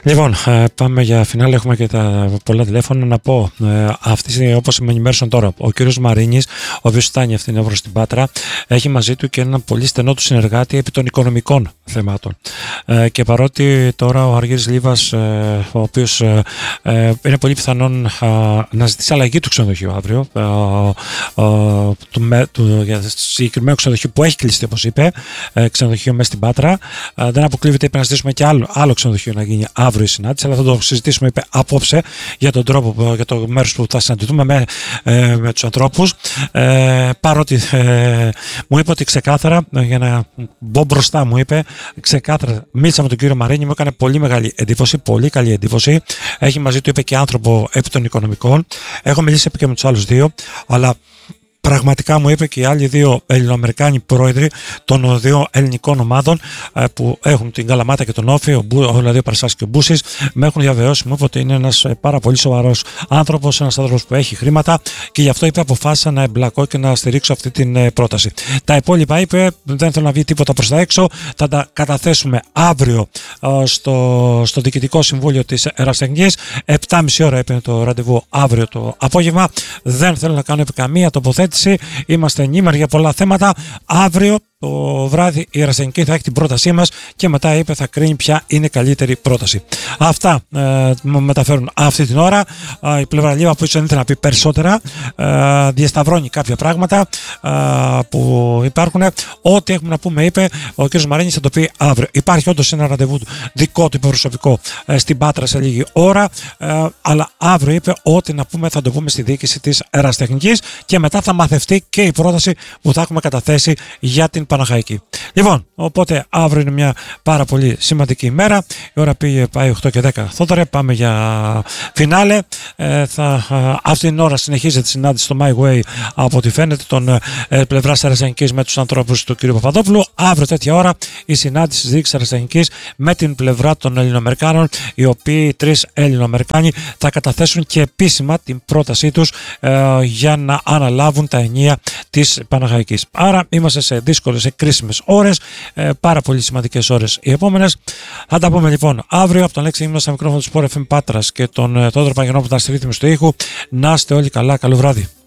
Λοιπόν, πάμε για φινάλε. Έχουμε και τα πολλά τηλέφωνα. Να πω, όπως με ενημέρωσαν τώρα, ο κύριος Μαρίνης, ο οποίος φτάνει αυτήν την στην Πάτρα, έχει μαζί του και έναν πολύ στενό του συνεργάτη επί των οικονομικών θεμάτων. Και παρότι τώρα ο Αργύρης Λίβας, ο οποίος είναι πολύ πιθανόν να ζητήσει αλλαγή του ξενοδοχείου αύριο, για συγκεκριμένο ξενοδοχείο που έχει κλειστεί, όπως είπε, ξενοδοχείο μέσα στην Πάτρα, δεν αποκλείεται, είπε, να ζητήσουμε και άλλο ξενοδοχείο να γίνει αύριο η συνάντηση, αλλά θα το συζητήσουμε, είπε, απόψε για τον τρόπο, για το μέρος που θα συναντηθούμε με τους ανθρώπους. Παρότι μου είπε ότι ξεκάθαρα, για να μπω μπροστά, μου είπε ξεκάθαρα, μίλησα με τον κύριο Μαρίνη, μου έκανε πολύ μεγάλη εντύπωση, πολύ καλή εντύπωση. Έχει μαζί του, είπε, και άνθρωπο επί των οικονομικών. Έχω μιλήσει και με τους άλλους δύο, αλλά πραγματικά μου είπε και οι άλλοι δύο Ελληνοαμερικάνοι πρόεδροι των δύο ελληνικών ομάδων που έχουν την Καλαμάτα και τον Όφη, δηλαδή ο Παρασάς και ο Μπούσης, με έχουν διαβεβαιώσει, μου είπε ότι είναι ένας πάρα πολύ σοβαρός άνθρωπος, ένας άνθρωπος που έχει χρήματα και γι' αυτό, είπε, αποφάσισα να εμπλακώ και να στηρίξω αυτή την πρόταση. Τα υπόλοιπα, είπε, δεν θέλω να βγει τίποτα προς τα έξω, θα τα καταθέσουμε αύριο στο Διοικητικό Συμβούλιο της Ερασιτεχνικής. 7.30 ώρα, είπε, το ραντεβού αύριο το απόγευμα. Δεν θέλω να κάνω καμία τοποθέτηση. Είμαστε ενήμεροι για πολλά θέματα. Αύριο το βράδυ η Ερασιτεχνική θα έχει την πρότασή μας και μετά, είπε, θα κρίνει ποια είναι η καλύτερη πρόταση. Αυτά μεταφέρουν αυτή την ώρα. Η πλευρά Λίβα, που ίσως ήθελε να πει περισσότερα, διασταυρώνει κάποια πράγματα που υπάρχουν. Ό,τι έχουμε να πούμε, είπε, ο κ. Μαρίνης θα το πει αύριο. Υπάρχει όντως ένα ραντεβού δικό του προσωπικό στην Πάτρα σε λίγη ώρα, αλλά αύριο, είπε, ό,τι να πούμε θα το πούμε στη διοίκηση της Ερασιτεχνικής και μετά θα μαθευτεί και η πρόταση που θα έχουμε καταθέσει για την Παναχαϊκή. Λοιπόν, οπότε αύριο είναι μια πάρα πολύ σημαντική ημέρα. Η ώρα πάει 8 και 10. Θόδωρε, πάμε για φινάλε. Αυτή την ώρα συνεχίζεται η συνάντηση στο My Way, από ό,τι φαίνεται, των πλευράς Ερασιτεχνικής με τους ανθρώπους του κ. Παπαδόπουλου. Αύριο τέτοια ώρα η συνάντηση της διοίκησης Ερασιτεχνικής με την πλευρά των Ελληνοαμερικάνων, οι οποίοι 3 Ελληνοαμερικάνοι θα καταθέσουν και επίσημα την πρότασή τους για να αναλάβουν τα ενία της Παναχαϊκής. Άρα είμαστε σε δύσκολες, σε κρίσιμες ώρες, πάρα πολύ σημαντικές ώρες οι επόμενες. Θα τα πούμε λοιπόν αύριο. Από τον Λέξη ήμουν στα μικρόφωνα του Sport FM Πάτρας και τον Θόδωρο Παγενόπουλο που ήταν στη ρύθμιση του ήχου. Να είστε όλοι καλά, καλό βράδυ.